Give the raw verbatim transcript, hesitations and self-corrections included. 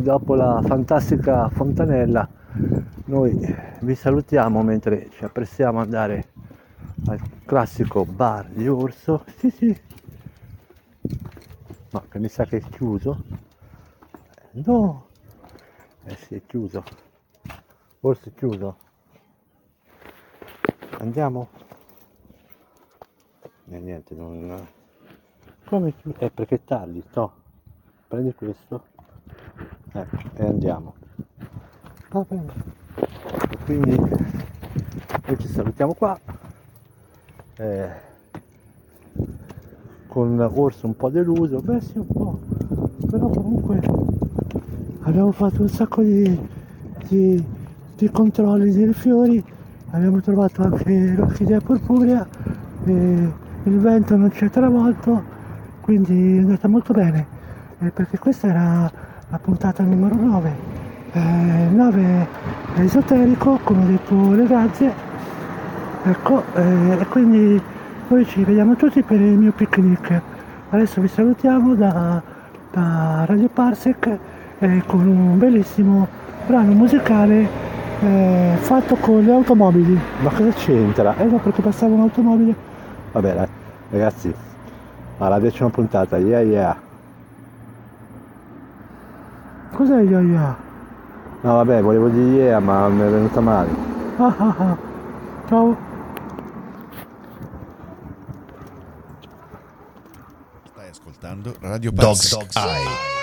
dopo la fantastica fontanella noi vi salutiamo mentre ci apprestiamo ad andare al classico bar di Orso. Sì, sì, ma che mi sa che è chiuso. No, eh sì, è chiuso. Orso è chiuso. Andiamo? E niente, non... Come chiuso? Eh, perché è tardi, no. Prendi questo. Eh, e andiamo. Va bene. E quindi noi ci salutiamo qua. Eh, con Orso un po' deluso, beh sì un po', però comunque abbiamo fatto un sacco di, di, di controlli dei fiori, abbiamo trovato anche l'orchidea purpurea, e il vento non ci ha travolto, quindi è andata molto bene, eh, perché questa era la puntata numero nove, eh, nove è esoterico, come ho detto le razze, ecco, eh, e quindi noi ci vediamo tutti per il mio picnic. Adesso vi salutiamo da, da Radio Parsec eh, con un bellissimo brano musicale eh, fatto con le automobili. Ma cosa c'entra? Eh no, perché passava un'automobile. Vabbè dai, ragazzi, alla decima puntata, yeah yeah. Cos'è yeah yeah? No vabbè, volevo dire yeah, ma mi è venuta male. Ah ah ah. Ciao. Stai ascoltando Radio Parsec. Dog's Eye.